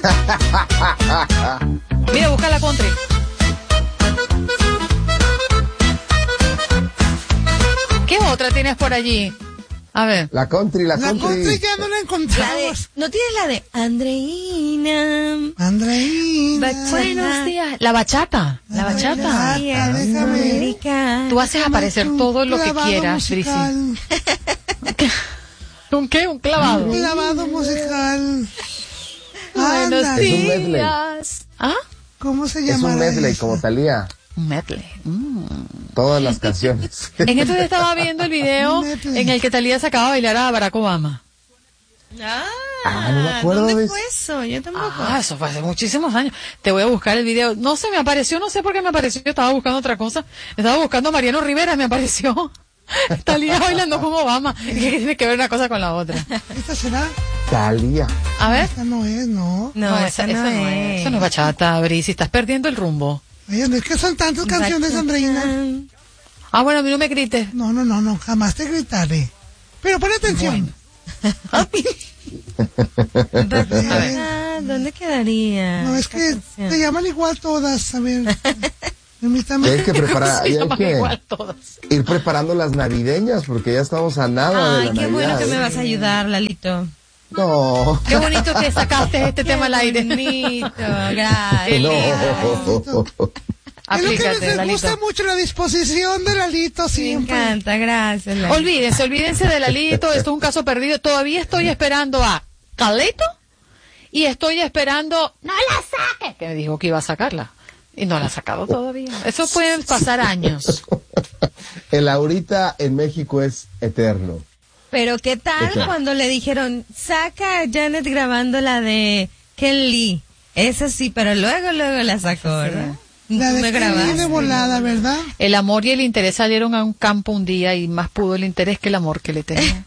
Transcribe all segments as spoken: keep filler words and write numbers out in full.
Mira, busca la country. ¿Qué otra tienes por allí? A ver. La country, la, La country. country ya no la encontramos. La de, ¿no tienes la de Andreina? Andreina. Bachata. Buenos días. La bachata. La bachata. Ah, déjame. América. Tú haces aparecer Un todo lo que clavado quieras, Brisi. musical. ¿Un qué? Un clavado. Un clavado musical. Buenos Ándale. Es un medley. días. ¿Ah? ¿Cómo se Es llama? un medley como Thalía. Un medley. Mm. Todas las canciones. En estos días estaba viendo el video Medley. en el que Thalía sacaba a bailar a Barack Obama. Ah, Ah, no me acuerdo ¿dónde de fue eso? Yo tampoco. Ah, eso fue hace muchísimos años. Te voy a buscar el video. No sé, me apareció, no sé por qué me apareció. Yo estaba buscando otra cosa. Estaba buscando a Mariano Rivera, me apareció. Thalía bailando con Obama. ¿Qué tiene que ver una cosa con la otra? ¿Esta será? Thalía. A ver. Esta no es, no. No, esa, no, es. Eso no es bachata, Brisi. Estás perdiendo el rumbo. Oye, no es que son tantas canciones, Bachata. Andreina. Ah, bueno, a mí no me grites. No, no, no, no, jamás te gritaré. Pero pon atención. Bachata, ¿dónde quedaría? No, es esa que canción? te llaman igual todas. A ver. Permítame. Hay que preparar, Se hay llaman que igual todas. ir preparando las navideñas porque ya estamos a nada de Ay, la qué Navidad. bueno que me ¿eh? vas a ayudar, Lalito. No. Qué bonito que sacaste este tema al aire. Bonito, gracias. No. Es lo que Aplícate, me Lalito. gusta mucho, la disposición de Lalito Me siempre. encanta, gracias, Lalito. Olvídense, olvídense de Lalito, esto es un caso perdido. Todavía estoy esperando a Calito y estoy esperando, no la saque, que me dijo que iba a sacarla. Y no la ha sacado todavía. Eso pueden pasar años. El ahorita en México es eterno. Pero ¿qué tal ¿Qué tal? cuando le dijeron, saca a Janet grabando la de Ken Lee? Esa sí, pero luego, luego la sacó, ¿verdad? La Tú de me Kelly de grabaste. volada, ¿verdad? El amor y el interés salieron a un campo un día y más pudo el interés que el amor que le tenía.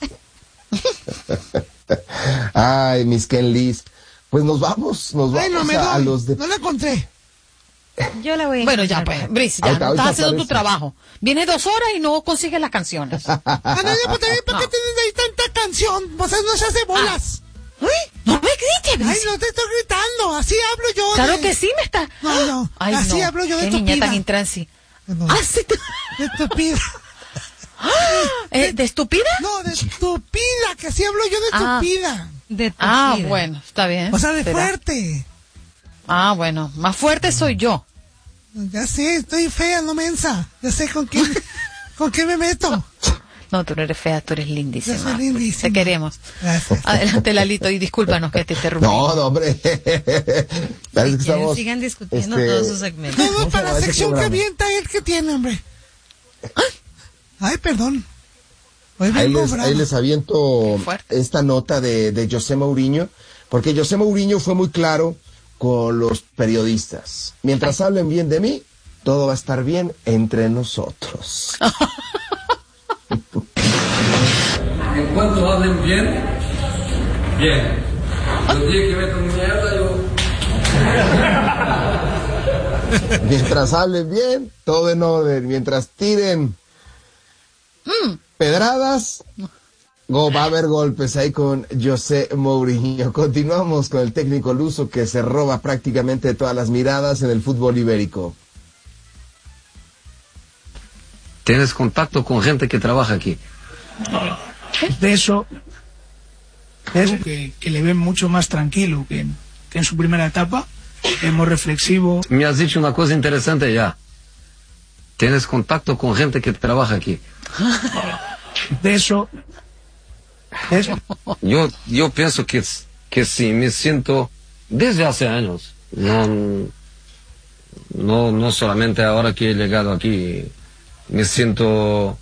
Ay, mis Ken Lees. Pues nos vamos, nos Ay, no vamos me a, a doy. los de... No la encontré. Yo la voy a Bueno, ya encontrar. pues, Brice, ya Ahorita- no ahorita estás haciendo tu aparece. trabajo. Vienes dos horas y no consigues las canciones. Ah, no, ya, pues también, ¿para No. qué tienes ahí tanta canción? Pues no se hace bolas. Uy, no me grites, Ay, Brice. no te estoy gritando. Así hablo yo. Claro de- que sí me está. No, no. Ay, Así no. hablo yo de Qué tu niña vida. tan intransi. No, Ah, sí. de estúpida. Eh, ¿De estúpida? No, de estúpida, que así hablo yo de Ah. estúpida. De tu Ah, vida. bueno, está bien. O sea, de Será. fuerte. Ah, bueno, más fuerte soy yo. Ya sé, estoy fea, no mensa. Ya sé con quién, con quién me meto. No, tú no eres fea, tú eres Yo lindísima. soy lindísima. Te queremos. Gracias. Adelante, Lalito, y discúlpanos que te interrumpí. No, no, hombre. Parece que Quieren, estamos, sigan discutiendo este, todos sus segmentos. Todo ¿Cómo se para llama la ese sección que programa? avienta él que tiene, hombre. Ay, perdón. Hoy Ahí vengo les, bravo. ahí les aviento Fuerte. esta nota de, de José Mourinho, porque José Mourinho fue muy claro con los periodistas. Mientras hablen bien de mí, todo va a estar bien entre nosotros. En cuanto hablen bien, bien. Los días que metan mierda, yo. Mientras hablen bien, todo en orden. Mientras tiren pedradas, go, va a haber golpes ahí con José Mourinho. Continuamos con el técnico luso que se roba prácticamente todas las miradas en el fútbol ibérico. ¿Tienes contacto con gente que trabaja aquí? De eso, de eso que, que le ven mucho más tranquilo que en, que en su primera etapa, es muy reflexivo. Me has dicho una cosa interesante ya. ¿Tienes contacto con gente que trabaja aquí? De eso, de eso, Yo, yo pienso que, que sí, me siento desde hace años. No, no, no solamente ahora que he llegado aquí. Me siento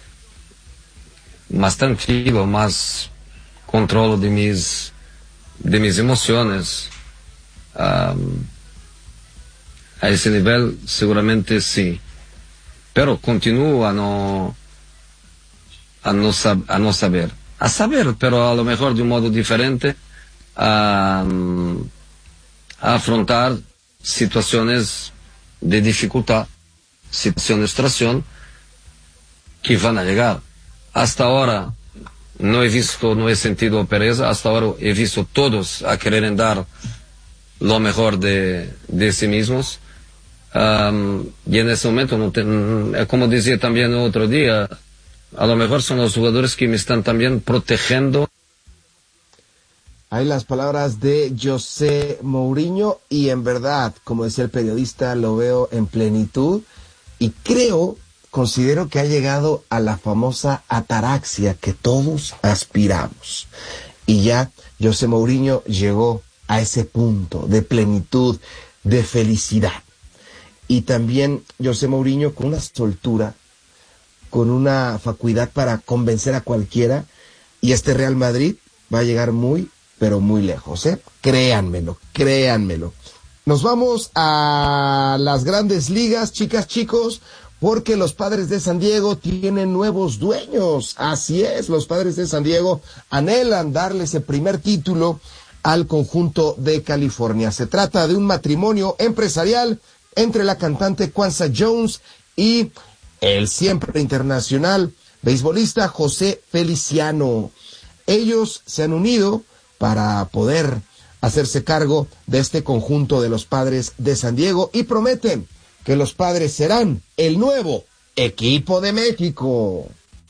más tranquilo, más controlo de mis, de mis emociones. Um, a ese nivel seguramente sí. Pero continúo a no, a no, sab- a no saber. A saber, pero a lo mejor de un modo diferente, a, a afrontar situaciones de dificultad, situaciones de frustración que van a llegar. Hasta ahora no he visto, no he sentido pereza, hasta ahora he visto todos a querer dar lo mejor de, de sí mismos. Um, y en ese momento, no te, como decía también el otro día, a lo mejor son los jugadores que me están también protegiendo. Hay las palabras de José Mourinho y en verdad, como decía el periodista, lo veo en plenitud y creo, considero que ha llegado a la famosa ataraxia que todos aspiramos. Y ya José Mourinho llegó a ese punto de plenitud, de felicidad. Y también José Mourinho con una soltura, con una facultad para convencer a cualquiera, y este Real Madrid va a llegar muy, pero muy lejos, ¿eh? Créanmelo, créanmelo. Nos vamos a las grandes ligas, chicas, chicos, porque los Padres de San Diego tienen nuevos dueños. Así es, los Padres de San Diego anhelan darle ese primer título al conjunto de California. Se trata de un matrimonio empresarial entre la cantante Kwanza Jones y el siempre internacional beisbolista José Feliciano. Ellos se han unido para poder hacerse cargo de este conjunto de los Padres de San Diego y prometen que los Padres serán el nuevo equipo de México.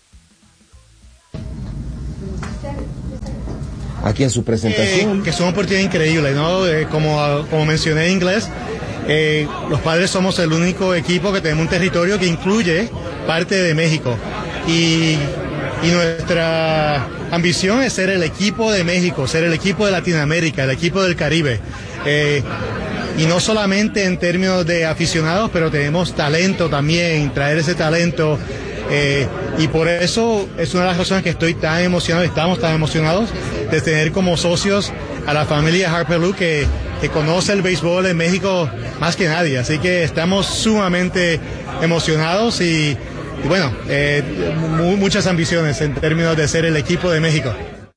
Aquí en su presentación. Eh, que es una oportunidad increíble, ¿no? Eh, como, como mencioné en inglés, eh, los Padres somos el único equipo que tenemos un territorio que incluye parte de México. Y, y nuestra ambición es ser el equipo de México, ser el equipo de Latinoamérica, el equipo del Caribe. Eh, y no solamente en términos de aficionados, pero tenemos talento también, traer ese talento. Eh, y por eso es una de las razones que estoy tan emocionado, estamos tan emocionados de tener como socios a la familia Harper-Lue que, que conoce el béisbol en México más que nadie. Así que estamos sumamente emocionados y, y bueno, eh, mu- muchas ambiciones en términos de ser el equipo de México.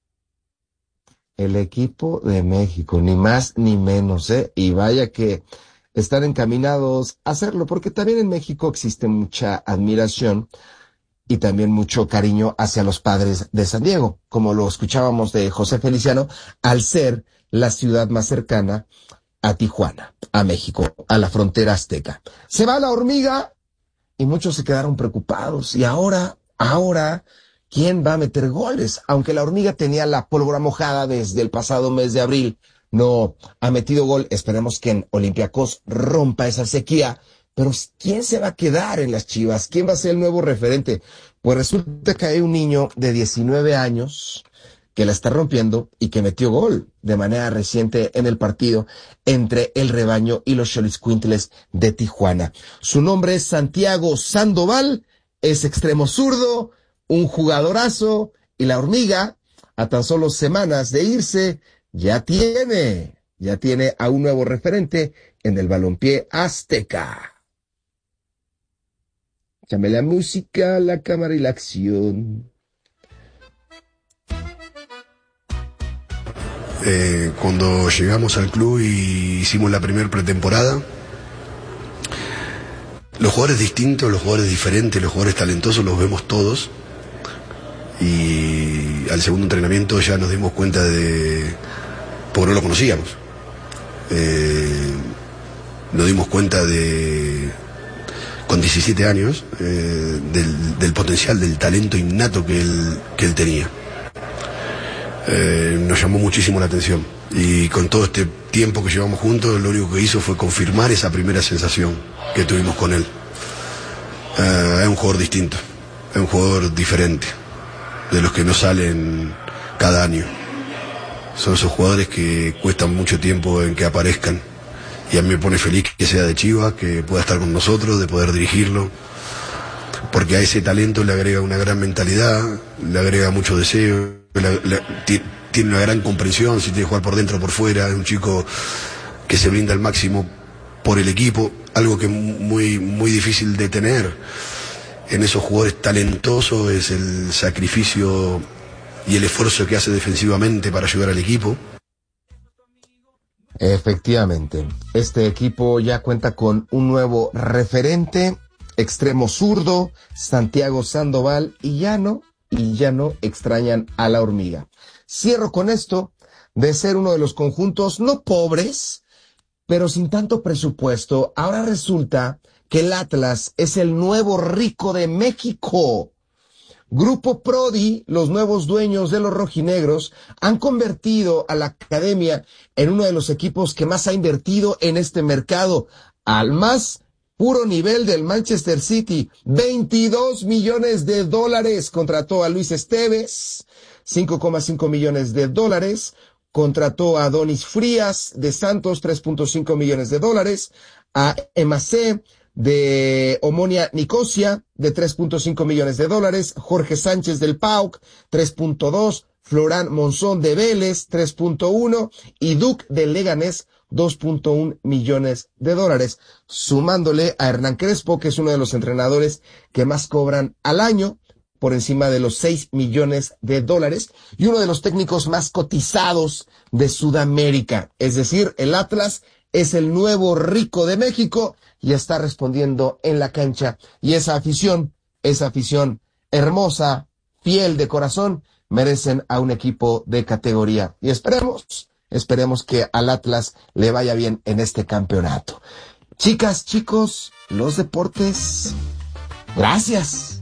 El equipo de México, ni más ni menos, ¿eh? Y vaya que están encaminados a hacerlo, porque también en México existe mucha admiración y también mucho cariño hacia los Padres de San Diego, como lo escuchábamos de José Feliciano, al ser la ciudad más cercana a Tijuana, a México, a la frontera azteca. Se va la hormiga y muchos se quedaron preocupados. Y ahora, ahora, ¿quién va a meter goles? Aunque la hormiga tenía la pólvora mojada desde el pasado mes de abril, no ha metido gol. Esperemos que en Olympiacos rompa esa sequía. Pero ¿quién se va a quedar en las Chivas? ¿Quién va a ser el nuevo referente? Pues resulta que hay un niño de diecinueve años que la está rompiendo y que metió gol de manera reciente en el partido entre el Rebaño y los Xoloitzcuintles de Tijuana. Su nombre es Santiago Sandoval, es extremo zurdo, un jugadorazo, y la hormiga, a tan solo semanas de irse, ya tiene, ya tiene a un nuevo referente en el balompié azteca. Échame la música, la cámara y la acción. Eh, cuando llegamos al club y hicimos la primera pretemporada, los jugadores distintos, los jugadores diferentes, los jugadores talentosos los vemos todos, y al segundo entrenamiento ya nos dimos cuenta de, porque no lo conocíamos, eh, nos dimos cuenta de, con diecisiete años, eh, del, del potencial, del talento innato que él, que él tenía. Eh, nos llamó muchísimo la atención, y con todo este tiempo que llevamos juntos, lo único que hizo fue confirmar esa primera sensación que tuvimos con él. Eh, es un jugador distinto, es un jugador diferente, de los que no salen cada año. Son esos jugadores que cuestan mucho tiempo en que aparezcan, y a mí me pone feliz que sea de Chivas, que pueda estar con nosotros, de poder dirigirlo, porque a ese talento le agrega una gran mentalidad, le agrega mucho deseo, le, le, tiene una gran comprensión, si tiene que jugar por dentro o por fuera. Es un chico que se brinda al máximo por el equipo, algo que es muy, muy difícil de tener en esos jugadores talentosos, es el sacrificio y el esfuerzo que hace defensivamente para ayudar al equipo. Efectivamente, este equipo ya cuenta con un nuevo referente, extremo zurdo, Santiago Sandoval, y ya no, y ya no extrañan a la hormiga. Cierro con esto de ser uno de los conjuntos no pobres, pero sin tanto presupuesto, ahora resulta que el Atlas es el nuevo rico de México. Grupo Prodi, los nuevos dueños de los rojinegros, han convertido a la academia en uno de los equipos que más ha invertido en este mercado, al más puro nivel del Manchester City. veintidós millones de dólares contrató a Luis Esteves, cinco coma cinco millones de dólares, contrató a Donis Frías de Santos, tres punto cinco millones de dólares, a Emacé de Omonia Nicosia, de tres punto cinco millones de dólares, Jorge Sánchez del P A O C, tres punto dos, Florán Monzón de Vélez, tres punto uno, y Duc de Leganés, dos punto uno millones de dólares, sumándole a Hernán Crespo, que es uno de los entrenadores que más cobran al año, por encima de los seis millones de dólares, y uno de los técnicos más cotizados de Sudamérica. Es decir, el Atlas es el nuevo rico de México y está respondiendo en la cancha. Y esa afición, esa afición hermosa, fiel de corazón, merecen a un equipo de categoría. Y esperemos, esperemos que al Atlas le vaya bien en este campeonato. Chicas, chicos, los deportes, gracias.